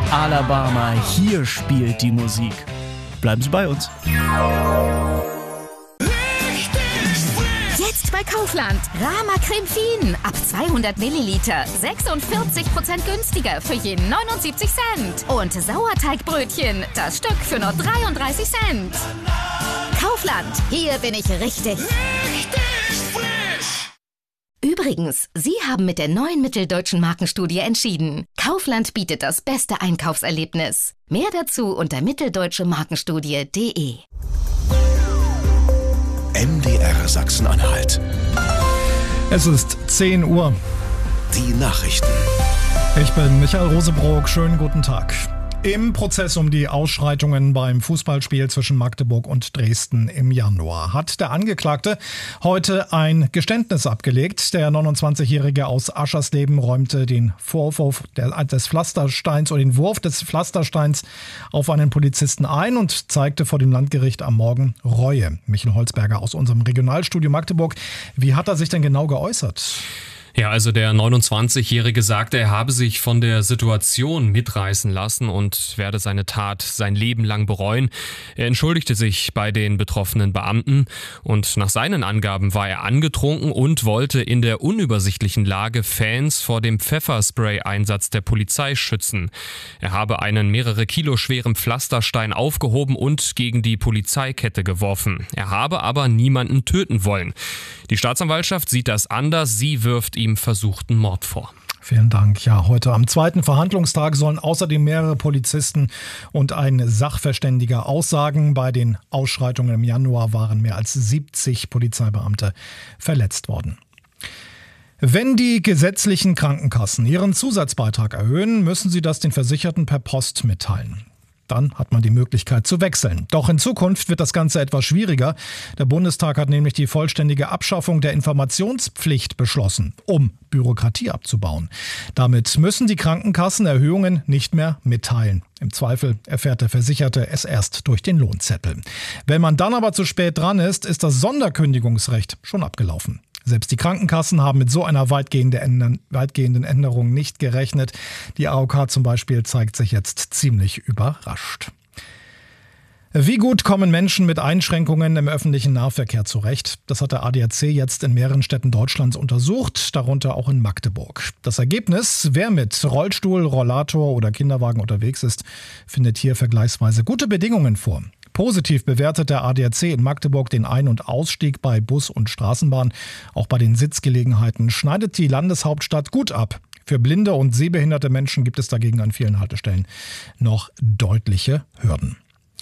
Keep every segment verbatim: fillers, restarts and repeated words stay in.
Alabama, hier spielt die Musik. Bleiben Sie bei uns. Jetzt bei Kaufland. Rama Creme Fien. Ab zweihundert Milliliter. sechsundvierzig Prozent günstiger für je neunundsiebzig Cent. Und Sauerteigbrötchen. Das Stück für nur dreiunddreißig Cent. Kaufland. Hier bin ich richtig. Richtig frisch. Übrigens, Sie haben mit der neuen Mitteldeutschen Markenstudie entschieden. Kaufland bietet das beste Einkaufserlebnis. Mehr dazu unter mitteldeutsche markenstudie punkt de. M D R Sachsen-Anhalt. Es ist zehn Uhr. Die Nachrichten. Ich bin Michael Rosebrock. Schönen guten Tag. Im Prozess um die Ausschreitungen beim Fußballspiel zwischen Magdeburg und Dresden im Januar hat der Angeklagte heute ein Geständnis abgelegt. Der neunundzwanzigjährige aus Aschersleben räumte den Vorwurf des Pflastersteins oder den Wurf des Pflastersteins auf einen Polizisten ein und zeigte vor dem Landgericht am Morgen Reue. Michael Holzberger aus unserem Regionalstudio Magdeburg. Wie hat er sich denn genau geäußert? Ja, also der neunundzwanzigjährige sagte, er habe sich von der Situation mitreißen lassen und werde seine Tat sein Leben lang bereuen. Er entschuldigte sich bei den betroffenen Beamten und nach seinen Angaben war er angetrunken und wollte in der unübersichtlichen Lage Fans vor dem Pfefferspray-Einsatz der Polizei schützen. Er habe einen mehrere Kilo schweren Pflasterstein aufgehoben und gegen die Polizeikette geworfen. Er habe aber niemanden töten wollen. Die Staatsanwaltschaft sieht das anders. Sie wirft ihm versuchten Mord vor. Vielen Dank. Ja, heute am zweiten Verhandlungstag sollen außerdem mehrere Polizisten und ein Sachverständiger aussagen. Bei den Ausschreitungen im Januar waren mehr als siebzig Polizeibeamte verletzt worden. Wenn die gesetzlichen Krankenkassen ihren Zusatzbeitrag erhöhen, müssen sie das den Versicherten per Post mitteilen. Dann hat man die Möglichkeit zu wechseln. Doch in Zukunft wird das Ganze etwas schwieriger. Der Bundestag hat nämlich die vollständige Abschaffung der Informationspflicht beschlossen, um Bürokratie abzubauen. Damit müssen die Krankenkassen Erhöhungen nicht mehr mitteilen. Im Zweifel erfährt der Versicherte es erst durch den Lohnzettel. Wenn man dann aber zu spät dran ist, ist das Sonderkündigungsrecht schon abgelaufen. Selbst die Krankenkassen haben mit so einer weitgehenden Änderung nicht gerechnet. Die A O K zum Beispiel zeigt sich jetzt ziemlich überrascht. Wie gut kommen Menschen mit Einschränkungen im öffentlichen Nahverkehr zurecht? Das hat der A D A C jetzt in mehreren Städten Deutschlands untersucht, darunter auch in Magdeburg. Das Ergebnis: Wer mit Rollstuhl, Rollator oder Kinderwagen unterwegs ist, findet hier vergleichsweise gute Bedingungen vor. Positiv bewertet der A D A C in Magdeburg den Ein- und Ausstieg bei Bus und Straßenbahn. Auch bei den Sitzgelegenheiten schneidet die Landeshauptstadt gut ab. Für blinde und sehbehinderte Menschen gibt es dagegen an vielen Haltestellen noch deutliche Hürden.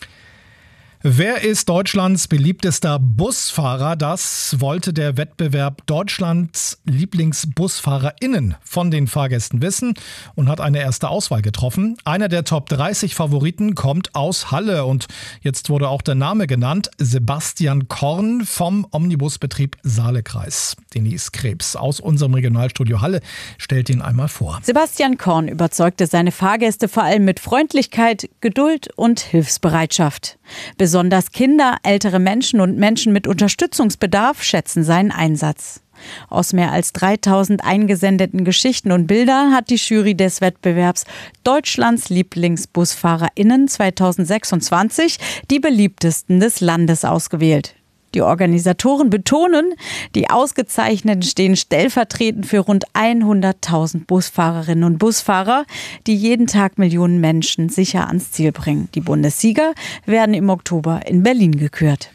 Wer ist Deutschlands beliebtester Busfahrer? Das wollte der Wettbewerb Deutschlands LieblingsbusfahrerInnen von den Fahrgästen wissen und hat eine erste Auswahl getroffen. Einer der Top dreißig Favoriten kommt aus Halle und jetzt wurde auch der Name genannt: Sebastian Korn vom Omnibusbetrieb Saalekreis. Denise Krebs aus unserem Regionalstudio Halle stellt ihn einmal vor. Sebastian Korn überzeugte seine Fahrgäste vor allem mit Freundlichkeit, Geduld und Hilfsbereitschaft. Besonders Kinder, ältere Menschen und Menschen mit Unterstützungsbedarf schätzen seinen Einsatz. Aus mehr als dreitausend eingesendeten Geschichten und Bildern hat die Jury des Wettbewerbs Deutschlands LieblingsbusfahrerInnen zweitausendsechsundzwanzig die beliebtesten des Landes ausgewählt. Die Organisatoren betonen, die Ausgezeichneten stehen stellvertretend für rund hunderttausend Busfahrerinnen und Busfahrer, die jeden Tag Millionen Menschen sicher ans Ziel bringen. Die Bundessieger werden im Oktober in Berlin gekürt.